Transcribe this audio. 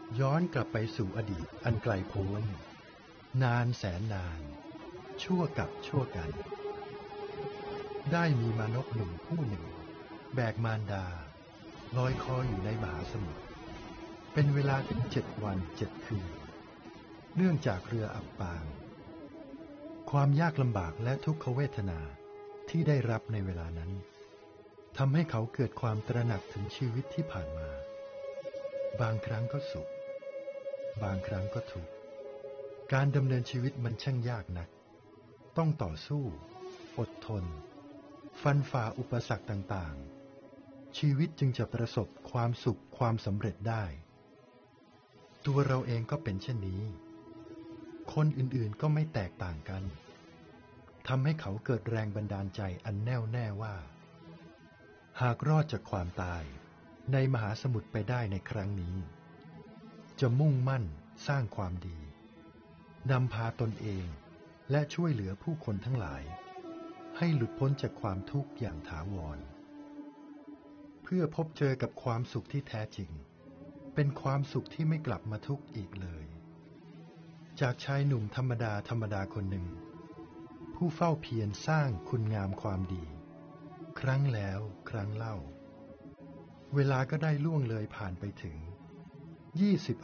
ย้อนกลับไปสู่อดีตอันไกลโพ้นนานแสนนานชั่วกับชั่วกันได้มีมานพหนุ่มผู้หนึ่งแบกมารดาลอยคออยู่ในมหาสมุทรเป็นเวลาถึง7 วัน 7 คืนเนื่องจากเรืออับปางความยากลำบากและทุกขเวทนาที่ได้รับในเวลานั้นทำให้เขาเกิดความตระหนักถึงชีวิตที่ผ่านมาบางครั้งก็สุขบางครั้งก็ทุกข์การดำเนินชีวิตมันช่างยากนักต้องต่อสู้อดทนฟันฝ่าอุปสรรคต่างๆชีวิตจึงจะประสบความสุขความสำเร็จได้ตัวเราเองก็เป็นเช่นนี้คนอื่นๆก็ไม่แตกต่างกันทำให้เขาเกิดแรงบันดาลใจอันแน่วแน่ว่าหากรอดจากความตายในมหาสมุทรไปได้ในครั้งนี้จะมุ่งมั่นสร้างความดีนำพาตนเองและช่วยเหลือผู้คนทั้งหลายให้หลุดพ้นจากความทุกข์อย่างถาวรเพื่อพบเจอกับความสุขที่แท้จริงเป็นความสุขที่ไม่กลับมาทุกข์อีกเลยจากชายหนุ่มธรรมดาคนหนึ่งผู้เฝ้าเพียรสร้างคุณงามความดีครั้งแล้วครั้งเล่าเวลาก็ได้ล่วงเลยผ่านไปถึง20